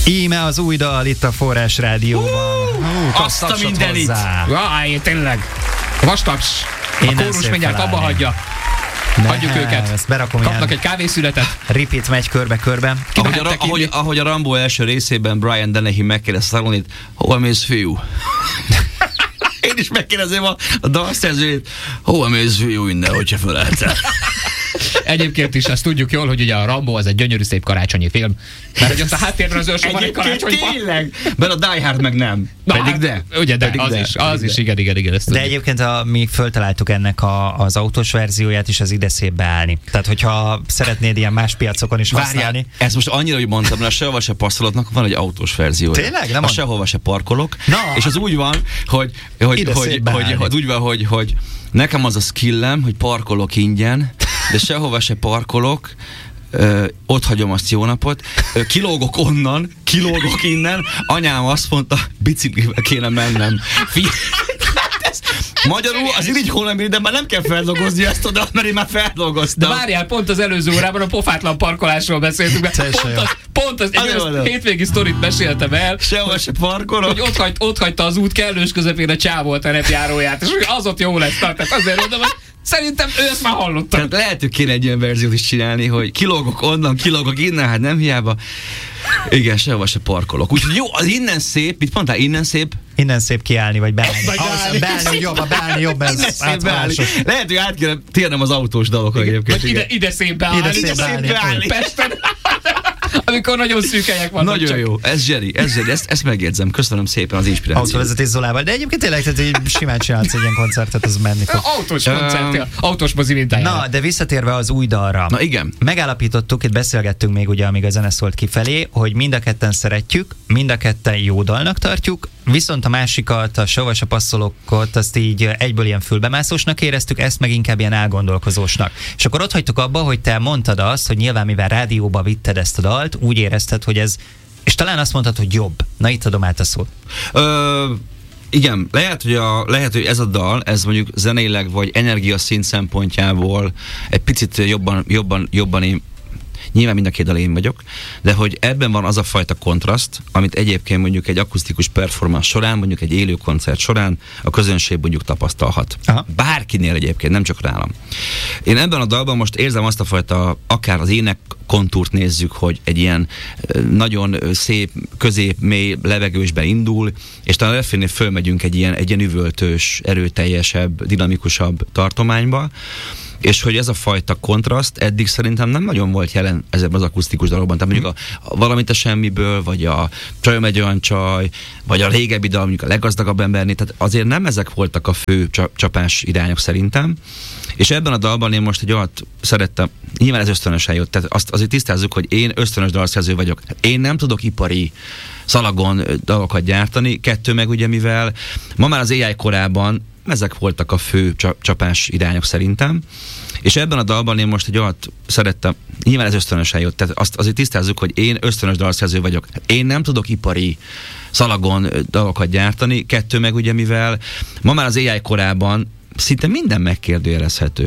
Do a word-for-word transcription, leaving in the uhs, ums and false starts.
Íme az új dal itt a Forrás Rádióban. Uh, azt a mindenit! Jaj, tényleg! Vastaps! A kórus mindjárt abba hagyja. Ne, Hagyjuk őket. Ezt berakom. Kapnak ilyen egy kávészületet. repeat megy körbe-körbe. Ahogy a, ahogy, ahogy a Rambo első részében Brian Dennehy megkérdezte Stallone-t, hol mész, fiú? Én is megkérdezem a, a dalszerzőjét, hol mész, fiú, innen, hogyha feleltel. Egyébként is azt tudjuk jól, hogy ugye a Rambo az egy gyönyörű szép karácsonyi film. Mert hogy ott a háttérben az őrsor van egy karácsonyfa. Tényleg? Mert a Die Hard meg nem. Na, pedig hát, de. Ugye, de, pedig az de, is, az is, de. igen, igen, igen. Ezt De tudjuk. egyébként a, mi föltaláltuk ennek a, az autós verzióját is, az ide szép beállni. Tehát, hogyha szeretnéd ilyen más piacokon is használni. Várjál, ezt most annyira, hogy mondtam, mert a sehova se passzolódnak van egy autós verziója. Tényleg? Nem a mond... sehova se parkolok. Na. És az úgy van, hogy, hogy, Ide hogy, szép hogy, beállni. hogy, úgy van, hogy, hogy nekem az a skillem, hogy parkolok ingyen, de sehova se parkolok, Ö, ott hagyom azt, jó napot, Ö, kilógok onnan, kilógok innen, anyám azt mondta, biciklivel kéne mennem. Fi- ez, magyarul az irigy hónapé, de már nem kell feldolgozni ezt oda, mert én már feldolgoztam. De várjál, pont az előző órában a pofátlan parkolásról beszéltünk, mert pont az, pont az, egy az hétvégi sztorit meséltem el, sehova se parkolok. hogy ott, hagy, ott hagyta az út kellős közepén a csávó a terepjáróját, és az ott jó lesz, tehát azért mondom, hogy szerintem ő ezt már hallottam. Tehát lehet, hogy kéne egy ilyen verziót is csinálni, hogy kilógok onnan, kilógok innen, hát nem hiába. Igen, sehova se parkolok. Úgyhogy jó, az innen szép, mit mondtál, innen szép? Innen szép kiállni, vagy beállni. Vagy Ahhoz, beállni jobb, a beállni jobb, ez Innen szép beállni. átvonásos. Lehet, hogy át kéne térnem az autós dalokra egyébként. Vagy ide, ide szép beállni. Ide szép beállni. beállni. Pesten. Amikor nagyon szűk helyek vannak. Nagyon csak. jó, ez zseri, ez zseri, ezt, ezt megjegyzem. Köszönöm szépen az inspirációt. Autóvezetés Zolával. De egyébként tényleg, tehát, hogy simán csinálsz egy ilyen koncertet, az menni fog. Autós koncert, autós mozi mintájára. Na, de visszatérve az új dalra. Na igen. Megállapítottuk, itt beszélgettünk még ugye, amíg a zene szólt kifelé, hogy mind a ketten szeretjük, mind a ketten jó dalnak tartjuk, viszont a másikat, a sehova se passzolókot, azt így egyből ilyen fülbemászósnak éreztük, ezt meg inkább ilyen elgondolkozósnak. És akkor ott hagytuk abba, hogy te mondtad azt, hogy nyilván mivel rádióba vitted ezt a dalt, úgy érezted, hogy ez, és talán azt mondtad, hogy jobb. Na itt adom át a szót. Ö, igen, lehet hogy, a, lehet, hogy ez a dal, ez mondjuk zeneileg vagy energiaszint szempontjából egy picit jobban, jobban, jobban én, nyilván mind a két dal én vagyok, de hogy ebben van az a fajta kontraszt, amit egyébként mondjuk egy akusztikus performance során, mondjuk egy élő koncert során a közönség mondjuk tapasztalhat. Aha. Bárkinél egyébként, nem csak nálam. Én ebben a dalban most érzem azt a fajta, akár az ének kontúrt nézzük, hogy egy ilyen nagyon szép, közép, mély levegősben indul, és talán refrénnél fölmegyünk egy ilyen, egy ilyen üvöltős, erőteljesebb, dinamikusabb tartományba, és hogy ez a fajta kontraszt eddig szerintem nem nagyon volt jelen ezekben az akusztikus dalokban. Tehát mondjuk a, a Valamit a semmiből, vagy a Csajom egy olyan csaj, vagy a régebbi dal, mondjuk a Leggazdagabb embernél, tehát azért nem ezek voltak a fő csapás irányok szerintem. És ebben a dalban én most egy olyat szerettem, nyilván ez ösztönösen jött, tehát azt azért tisztázzuk, hogy én ösztönös dalszerző vagyok. Én nem tudok ipari szalagon dalokat gyártani, kettő meg ugye mivel ma már az á i korában ezek voltak a fő csapás irányok szerintem. És ebben a dalban én most egy olyat szerettem, nyilván ez ösztönösen jött, tehát azt azért tisztázzuk, hogy én ösztönös dalszerző vagyok. Én nem tudok ipari szalagon dalokat gyártani, kettő meg ugye mivel ma már az á i korában szinte minden megkérdőjelezhető.